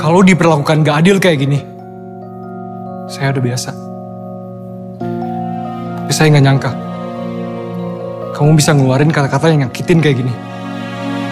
kalau diperlakukan gak adil kayak gini. Saya udah biasa. Tapi saya gak nyangka kamu bisa ngeluarin kata-kata yang nyakitin kayak gini.